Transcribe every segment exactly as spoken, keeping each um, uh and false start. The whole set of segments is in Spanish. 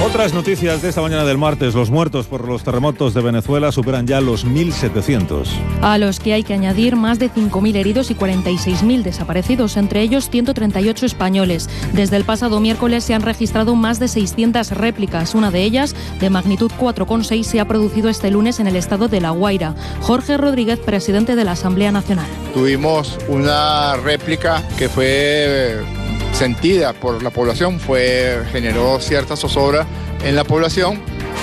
Otras noticias de esta mañana del martes. Los muertos por los terremotos de Venezuela superan ya los mil setecientos. A los que hay que añadir más de cinco mil heridos y cuarenta y seis mil desaparecidos, entre ellos ciento treinta y ocho españoles. Desde el pasado miércoles se han registrado más de seiscientas réplicas. Una de ellas, de magnitud cuatro coma seis, se ha producido este lunes en el estado de La Guaira. Jorge Rodríguez, presidente de la Asamblea Nacional. Tuvimos una réplica que fue sentida por la población, fue, generó cierta zozobra en la población.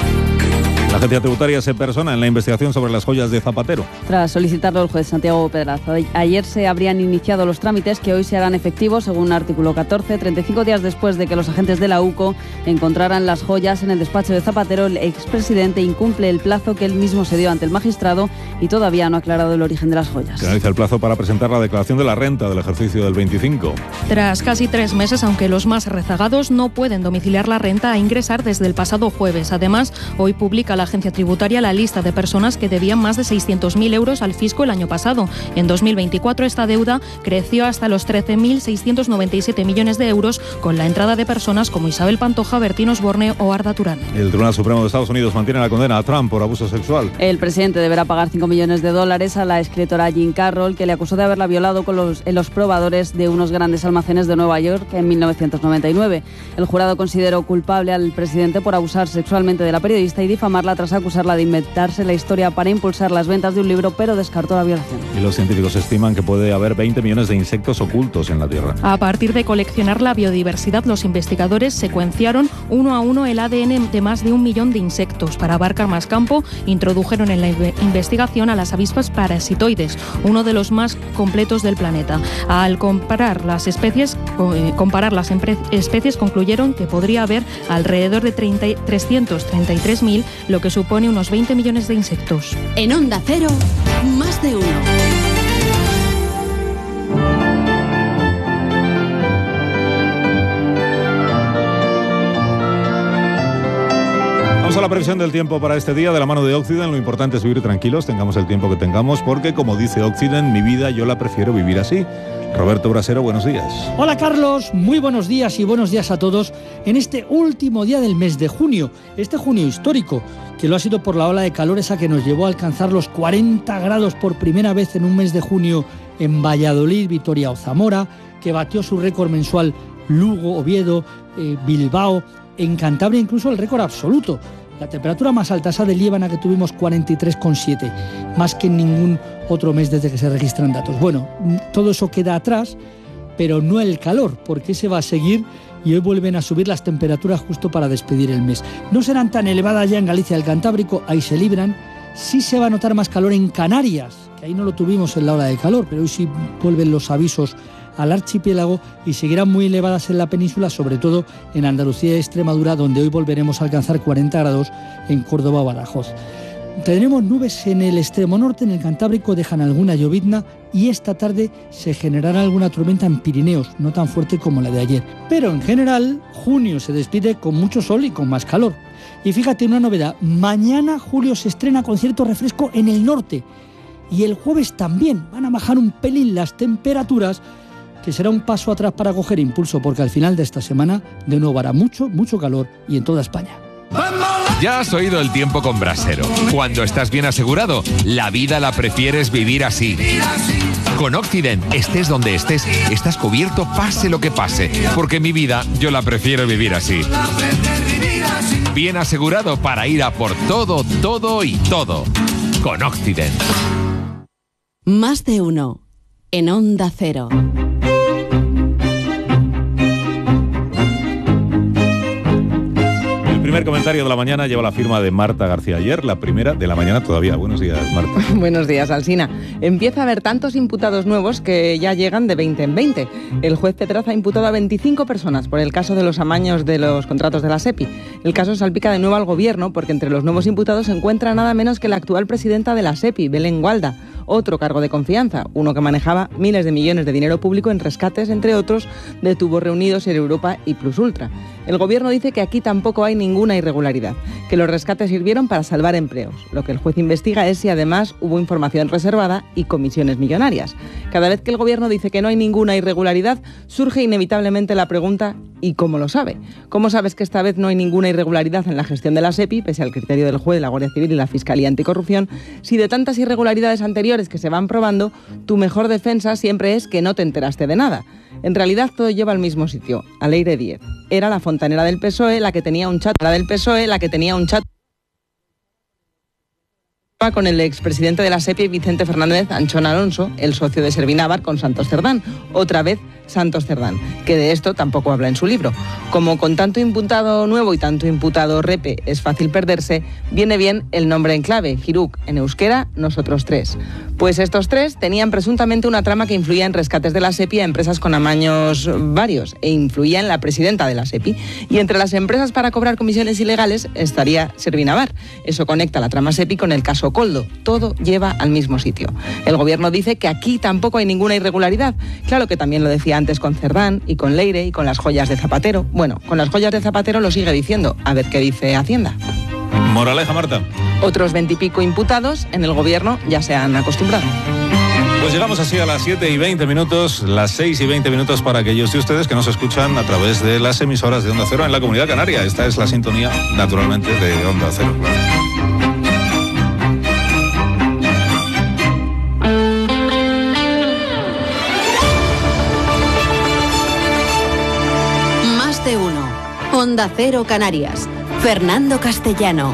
La agencia tributaria se persona en la investigación sobre las joyas de Zapatero. Tras solicitarlo el juez Santiago Pedraza, ayer se habrían iniciado los trámites que hoy se harán efectivos según el artículo catorce, treinta y cinco días después de que los agentes de la U C O encontraran las joyas en el despacho de Zapatero. El expresidente incumple el plazo que él mismo se dio ante el magistrado y todavía no ha aclarado el origen de las joyas. Finaliza el plazo para presentar la declaración de la renta del ejercicio del veinticinco. Tras casi tres meses, aunque los más rezagados no pueden domiciliar la renta a ingresar desde el pasado jueves. Además, hoy publica la agencia tributaria la lista de personas que debían más de seiscientos mil euros al fisco el año pasado. En dos mil veinticuatro esta deuda creció hasta los trece mil seiscientos noventa y siete millones de euros, con la entrada de personas como Isabel Pantoja, Bertín Osborne o Arda Turán. El Tribunal Supremo de Estados Unidos mantiene la condena a Trump por abuso sexual. El presidente deberá pagar cinco millones de dólares a la escritora Jean Carroll, que le acusó de haberla violado con los, en los probadores de unos grandes almacenes de Nueva York en mil novecientos noventa y nueve. El jurado consideró culpable al presidente por abusar sexualmente de la periodista y difamarla tras acusarla de inventarse la historia para impulsar las ventas de un libro, pero descartó la violación. Y los científicos estiman que puede haber veinte millones de insectos ocultos en la Tierra. A partir de coleccionar la biodiversidad, los investigadores secuenciaron uno a uno el A D N de más de un millón de insectos. Para abarcar más campo, introdujeron en la investigación a las avispas parasitoides, uno de los más completos del planeta. Al comparar las especies, eh, comparar las especies, concluyeron que podría haber alrededor de trescientos treinta y tres mil, lo que supone unos veinte millones de insectos. En Onda Cero, más de uno. Vamos a la previsión del tiempo para este día de la mano de Occident. Lo importante es vivir tranquilos, tengamos el tiempo que tengamos, porque como dice Occident, mi vida yo la prefiero vivir así. Roberto Brasero, buenos días. Hola Carlos, muy buenos días y buenos días a todos en este último día del mes de junio, este junio histórico, que lo ha sido por la ola de calor esa que nos llevó a alcanzar los cuarenta grados por primera vez en un mes de junio en Valladolid, Vitoria o Zamora, que batió su récord mensual Lugo, Oviedo, eh, Bilbao, en Cantabria incluso el récord absoluto. La temperatura más alta, esa de Liébana, que tuvimos cuarenta y tres coma siete, más que en ningún otro mes desde que se registran datos. Bueno, todo eso queda atrás, pero no el calor, porque ese va a seguir y hoy vuelven a subir las temperaturas justo para despedir el mes. No serán tan elevadas ya en Galicia y el Cantábrico, ahí se libran. Sí se va a notar más calor en Canarias, que ahí no lo tuvimos en la ola de calor, pero hoy sí vuelven los avisos al archipiélago y seguirán muy elevadas en la península, sobre todo en Andalucía y Extremadura, donde hoy volveremos a alcanzar cuarenta grados en Córdoba o Badajoz. Tendremos nubes en el extremo norte, en el Cantábrico dejan alguna llovizna y esta tarde se generará alguna tormenta en Pirineos, no tan fuerte como la de ayer. Pero en general, junio se despide con mucho sol y con más calor. Y fíjate una novedad, mañana julio se estrena con cierto refresco en el norte y el jueves también van a bajar un pelín las temperaturas, que será un paso atrás para coger impulso, porque al final de esta semana de nuevo hará mucho, mucho calor y en toda España. Ya has oído el tiempo con Brasero. Cuando estás bien asegurado, la vida la prefieres vivir así. Con Occident, estés donde estés, estás cubierto pase lo que pase, porque mi vida yo la prefiero vivir así. Bien asegurado para ir a por todo, todo y todo. Con Occident. Más de uno. En Onda Cero. El primer comentario de la mañana lleva la firma de Marta García Ayer, la primera de la mañana todavía. Buenos días, Marta. Buenos días, Alsina. Empieza a haber tantos imputados nuevos que ya llegan de veinte en veinte. El juez Pedraza ha imputado a veinticinco personas por el caso de los amaños de los contratos de la SEPI. El caso salpica de nuevo al gobierno porque entre los nuevos imputados se encuentra nada menos que la actual presidenta de la SEPI, Belén Gualda. Otro cargo de confianza, uno que manejaba miles de millones de dinero público en rescates, entre otros, de tubos reunidos en Europa y Plus Ultra. El gobierno dice que aquí tampoco hay ninguna irregularidad, que los rescates sirvieron para salvar empleos. Lo que el juez investiga es si además hubo información reservada y comisiones millonarias. Cada vez que el gobierno dice que no hay ninguna irregularidad, surge inevitablemente la pregunta: ¿Y cómo lo sabe? ¿Cómo sabes que esta vez no hay ninguna irregularidad en la gestión de la SEPI, pese al criterio del juez, la Guardia Civil y la Fiscalía Anticorrupción, si de tantas irregularidades anteriores que se van probando, tu mejor defensa siempre es que no te enteraste de nada? En realidad todo lleva al mismo sitio, a Leire Díez. Era la fontanera del P S O E la que tenía un chat, la del P S O E la que tenía un chat con el expresidente de la SEPI, Vicente Fernández Anchón Alonso, el socio de Servinávar con Santos Cerdán. Otra vez Santos Cerdán, que de esto tampoco habla en su libro. Como con tanto imputado nuevo y tanto imputado repe es fácil perderse, viene bien el nombre en clave, Hiruk, en euskera, nosotros tres. Pues estos tres tenían presuntamente una trama que influía en rescates de la SEPI a empresas con amaños varios e influía en la presidenta de la SEPI. Y entre las empresas para cobrar comisiones ilegales estaría Servinávar. Eso conecta la trama SEPI con el caso Coldo. Todo lleva al mismo sitio. El gobierno dice que aquí tampoco hay ninguna irregularidad. Claro que también lo decía antes con Cerdán y con Leire y con las joyas de Zapatero. Bueno, con las joyas de Zapatero lo sigue diciendo. A ver qué dice Hacienda. Moraleja, Marta. Otros veintipico imputados en el gobierno ya se han acostumbrado. Pues llegamos así a las siete y veinte minutos, las seis y veinte minutos para aquellos de ustedes que nos escuchan a través de las emisoras de Onda Cero en la Comunidad Canaria. Esta es la sintonía, naturalmente, de Onda Cero. Más de uno. Onda Cero Canarias. Fernando Castellano.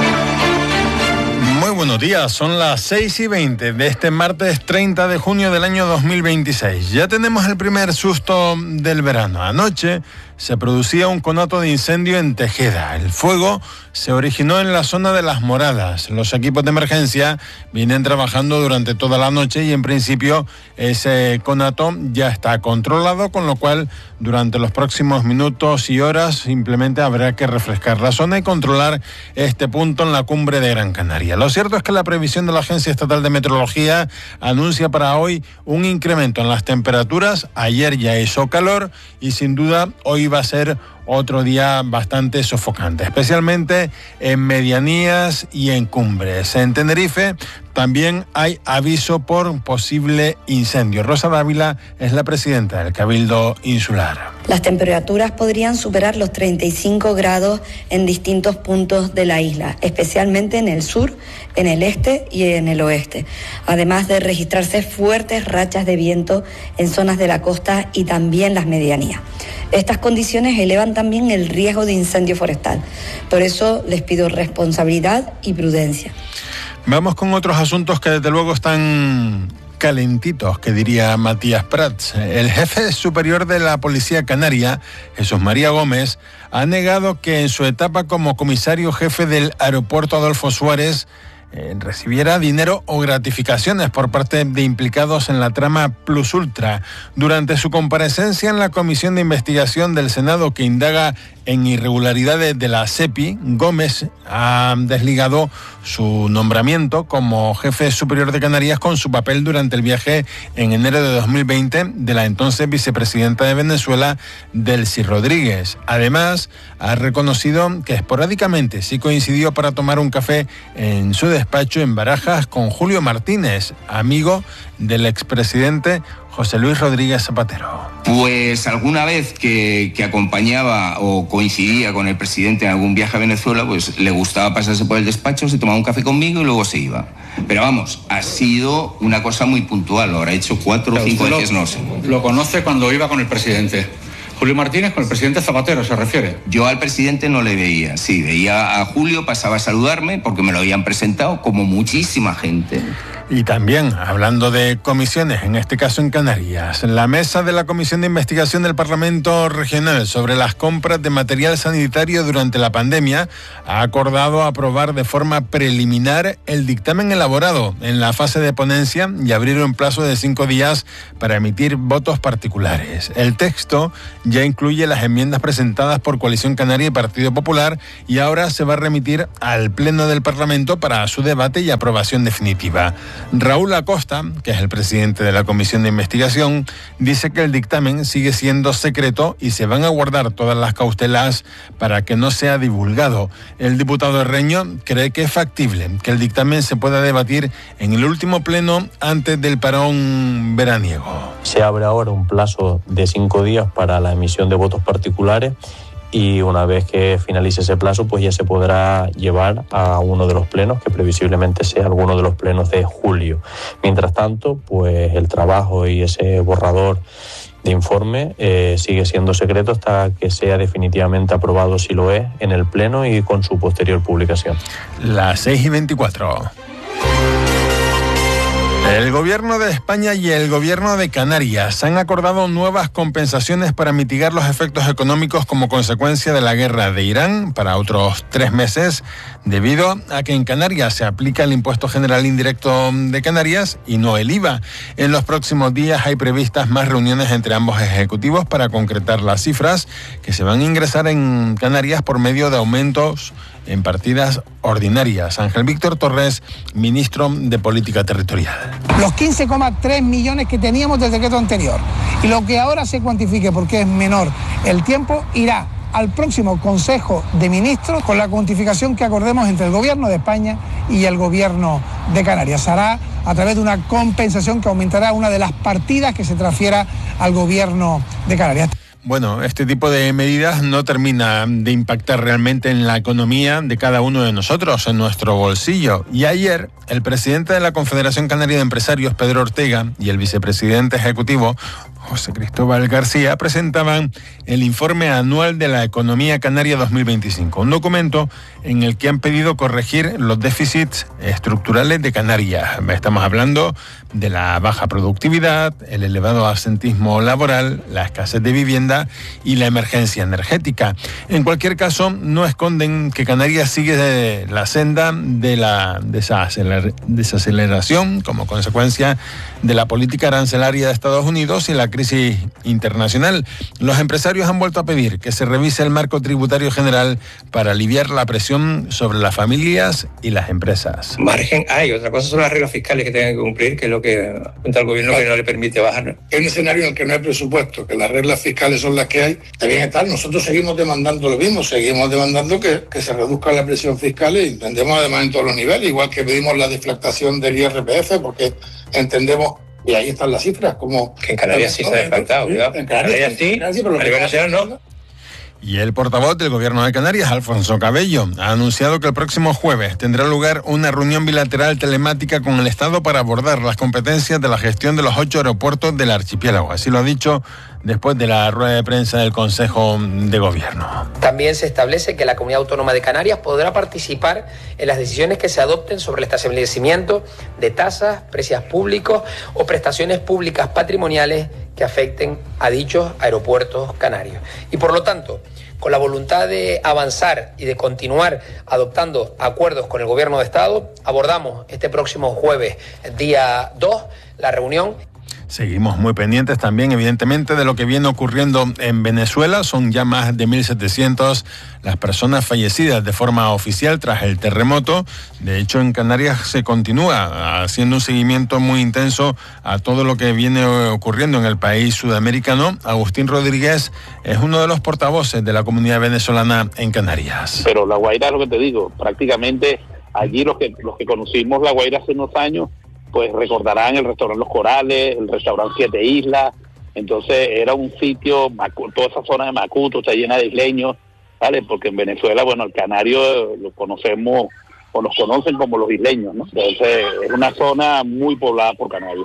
Muy buenos días, son las seis y veinte de este martes treinta de junio del año dos mil veintiséis. Ya tenemos el primer susto del verano. Anoche se producía un conato de incendio en Tejeda. El fuego se originó en la zona de Las Moradas. Los equipos de emergencia vienen trabajando durante toda la noche y en principio ese conato ya está controlado, con lo cual durante los próximos minutos y horas simplemente habrá que refrescar la zona y controlar este punto en la cumbre de Gran Canaria. Lo cierto es que la previsión de la Agencia Estatal de Meteorología anuncia para hoy un incremento en las temperaturas. Ayer ya hizo calor y sin duda hoy va a ser otro día bastante sofocante, especialmente en medianías y en cumbres. En Tenerife también hay aviso por posible incendio. Rosa Dávila es la presidenta del Cabildo Insular. Las temperaturas podrían superar los treinta y cinco grados en distintos puntos de la isla, especialmente en el sur, en el este y en el oeste, además de registrarse fuertes rachas de viento en zonas de la costa y también las medianías. Estas condiciones elevan también el riesgo de incendio forestal. Por eso les pido responsabilidad y prudencia. Vamos con otros asuntos que desde luego están calentitos, que diría Matías Prats. El jefe superior de la Policía Canaria, Jesús María Gómez, ha negado que en su etapa como comisario jefe del aeropuerto Adolfo Suárez Eh, recibiera dinero o gratificaciones por parte de implicados en la trama Plus Ultra. Durante su comparecencia en la Comisión de Investigación del Senado que indaga en irregularidades de la SEPI, Gómez ha desligado su nombramiento como jefe superior de Canarias con su papel durante el viaje en enero de dos mil veinte de la entonces vicepresidenta de Venezuela, Delcy Rodríguez. Además, ha reconocido que esporádicamente sí coincidió para tomar un café en su despacho en Barajas con Julio Martínez, amigo del expresidente José Luis Rodríguez Zapatero. Pues alguna vez que, que acompañaba o coincidía con el presidente en algún viaje a Venezuela, pues le gustaba pasarse por el despacho, se tomaba un café conmigo y luego se iba. Pero vamos, ha sido una cosa muy puntual, lo habrá hecho cuatro o cinco veces, no sé. Lo conoce cuando iba con el presidente. Julio Martínez con el presidente Zapatero, ¿se refiere? Yo al presidente no le veía, sí, veía a Julio, pasaba a saludarme porque me lo habían presentado como muchísima gente. Y también, hablando de comisiones, en este caso en Canarias, la mesa de la Comisión de Investigación del Parlamento Regional sobre las compras de material sanitario durante la pandemia ha acordado aprobar de forma preliminar el dictamen elaborado en la fase de ponencia y abrir un plazo de cinco días para emitir votos particulares. El texto ya incluye las enmiendas presentadas por Coalición Canaria y Partido Popular y ahora se va a remitir al Pleno del Parlamento para su debate y aprobación definitiva. Raúl Acosta, que es el presidente de la comisión de investigación, dice que el dictamen sigue siendo secreto y se van a guardar todas las cautelas para que no sea divulgado. El diputado Herreño cree que es factible que el dictamen se pueda debatir en el último pleno antes del parón veraniego. Se abre ahora un plazo de cinco días para la emisión de votos particulares y una vez que finalice ese plazo, pues ya se podrá llevar a uno de los plenos, que previsiblemente sea alguno de los plenos de julio. Mientras tanto, pues el trabajo y ese borrador de informe eh, sigue siendo secreto hasta que sea definitivamente aprobado, si lo es, en el pleno y con su posterior publicación. Las seis y veinticuatro. El Gobierno de España y el Gobierno de Canarias han acordado nuevas compensaciones para mitigar los efectos económicos como consecuencia de la guerra de Irán para otros tres meses, debido a que en Canarias se aplica el impuesto general indirecto de Canarias y no el I V A. En los próximos días hay previstas más reuniones entre ambos ejecutivos para concretar las cifras que se van a ingresar en Canarias por medio de aumentos en partidas ordinarias. Ángel Víctor Torres, ministro de Política Territorial. Los quince coma tres millones que teníamos del decreto anterior y lo que ahora se cuantifique porque es menor el tiempo irá al próximo Consejo de Ministros con la cuantificación que acordemos entre el Gobierno de España y el Gobierno de Canarias. Se hará a través de una compensación que aumentará una de las partidas que se transfiera al Gobierno de Canarias. Bueno, este tipo de medidas no termina de impactar realmente en la economía de cada uno de nosotros, en nuestro bolsillo. Y ayer, el presidente de la Confederación Canaria de Empresarios, Pedro Ortega, y el vicepresidente ejecutivo, José Cristóbal García, presentaban el informe anual de la economía canaria dos mil veinticinco, un documento en el que han pedido corregir los déficits estructurales de Canarias. Estamos hablando de la baja productividad, el elevado absentismo laboral, la escasez de vivienda y la emergencia energética. En cualquier caso, no esconden que Canarias sigue la senda de la desaceleración como consecuencia de la política arancelaria de Estados Unidos y la crisis internacional. Los empresarios han vuelto a pedir que se revise el marco tributario general para aliviar la presión sobre las familias y las empresas. Margen hay, otra cosa son las reglas fiscales que tienen que cumplir, que es lo que cuenta el gobierno, que no le permite bajar. En un escenario en el que no hay presupuesto, que las reglas fiscales son las que hay, de bienestar, nosotros seguimos demandando lo mismo, seguimos demandando que, que se reduzca la presión fiscal y entendemos además en todos los niveles, igual que pedimos la deflactación del I R P F, porque entendemos, y ahí están las cifras, como... Que en Canarias sí se ha deflactado, cuidado. En Canarias sí, a nivel nacional no. Y el portavoz del Gobierno de Canarias, Alfonso Cabello, ha anunciado que el próximo jueves tendrá lugar una reunión bilateral telemática con el Estado para abordar las competencias de la gestión de los ocho aeropuertos del archipiélago. Así lo ha dicho después de la rueda de prensa del Consejo de Gobierno. También se establece que la Comunidad Autónoma de Canarias podrá participar en las decisiones que se adopten sobre el establecimiento de tasas, precios públicos o prestaciones públicas patrimoniales que afecten a dichos aeropuertos canarios. Y por lo tanto, con la voluntad de avanzar y de continuar adoptando acuerdos con el Gobierno de Estado, abordamos este próximo jueves, día dos, la reunión. Seguimos muy pendientes también, evidentemente, de lo que viene ocurriendo en Venezuela. Son ya más de mil setecientas las personas fallecidas de forma oficial tras el terremoto. De hecho, en Canarias se continúa haciendo un seguimiento muy intenso a todo lo que viene ocurriendo en el país sudamericano. Agustín Rodríguez es uno de los portavoces de la comunidad venezolana en Canarias. Pero La Guaira, lo que te digo, prácticamente allí los que, los que conocimos La Guaira hace unos años, pues recordarán el restaurante Los Corales, el restaurante Siete Islas. Entonces era un sitio, toda esa zona de Macuto está llena de isleños, ¿vale? Porque en Venezuela, bueno, el canario lo conocemos o nos conocen como los isleños, ¿no? Entonces es una zona muy poblada por canarios.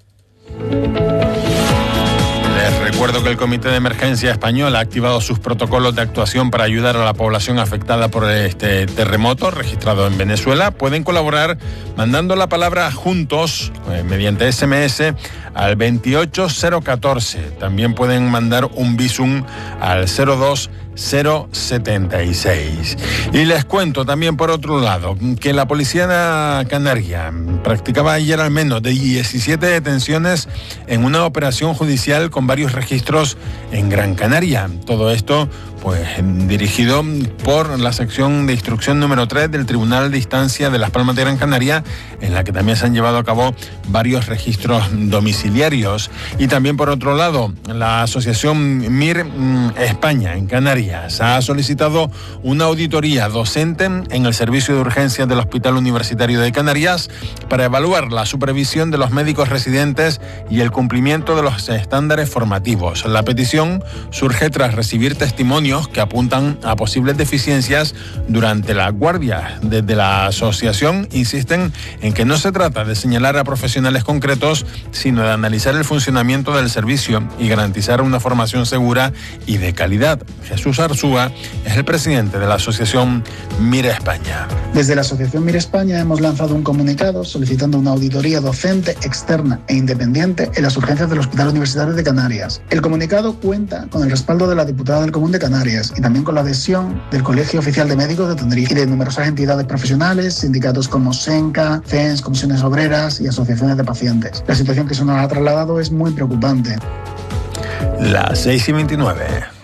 Les recuerdo que el Comité de Emergencia Español ha activado sus protocolos de actuación para ayudar a la población afectada por este terremoto registrado en Venezuela. Pueden colaborar mandando la palabra juntos eh, mediante ese eme ese al veintiocho cero catorce. También pueden mandar un Bizum al cero dos cero setenta y seis. Y les cuento también, por otro lado, que la policía canaria practicaba ayer al menos de diecisiete detenciones en una operación judicial con varios registros en Gran Canaria. Todo esto pues dirigido por la sección de instrucción número tres del Tribunal de Instancia de Las Palmas de Gran Canaria, en la que también se han llevado a cabo varios registros domiciliarios. Y también, por otro lado, la asociación MIR España en Canarias ha solicitado una auditoría docente en el servicio de urgencias del Hospital Universitario de Canarias para evaluar la supervisión de los médicos residentes y el cumplimiento de los estándares formativos. La petición surge tras recibir testimonios que apuntan a posibles deficiencias durante la guardia. Desde la asociación insisten en que no se trata de señalar a profesionales concretos, sino de analizar el funcionamiento del servicio y garantizar una formación segura y de calidad. Jesús Arzúa es el presidente de la asociación MIR España. Desde la asociación MIR España hemos lanzado un comunicado solicitando una auditoría docente, externa e independiente en las urgencias del Hospital Universitario de Canarias. El comunicado cuenta con el respaldo de la diputada del Común de Canarias y también con la adhesión del Colegio Oficial de Médicos de Tenerife y de numerosas entidades profesionales, sindicatos como SENCA, C E N S, comisiones obreras y asociaciones de pacientes. La situación que se nos ha trasladado es muy preocupante. Las seis y veintinueve.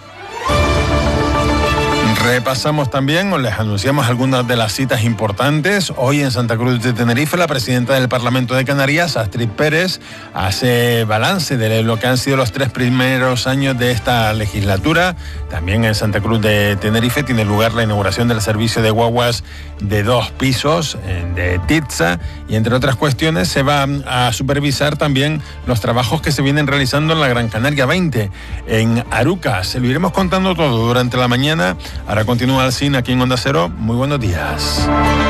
Repasamos también, o les anunciamos algunas de las citas importantes. Hoy en Santa Cruz de Tenerife, la presidenta del Parlamento de Canarias, Astrid Pérez, hace balance de lo que han sido los tres primeros años de esta legislatura. También en Santa Cruz de Tenerife tiene lugar la inauguración del servicio de guaguas de dos pisos de Titsa, y entre otras cuestiones se va a supervisar también los trabajos que se vienen realizando en la Gran Canaria veinte, en Arucas. Se lo iremos contando todo durante la mañana. Ahora continúa el cine aquí en Onda Cero. Muy buenos días.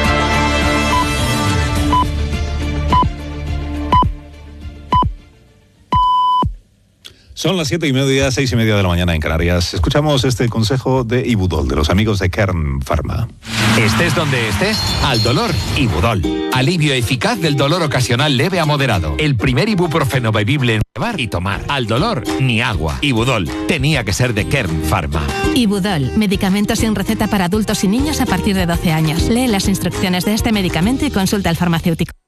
Son las siete y media, seis y media de la mañana en Canarias. Escuchamos este consejo de Ibudol, de los amigos de Kern Pharma. Estés donde estés, al dolor, Ibudol. Alivio eficaz del dolor ocasional leve a moderado. El primer ibuprofeno bebible en llevar y tomar. Al dolor, ni agua. Ibudol. Tenía que ser de Kern Pharma. Ibudol. Medicamento sin receta para adultos y niños a partir de doce años. Lee las instrucciones de este medicamento y consulta al farmacéutico.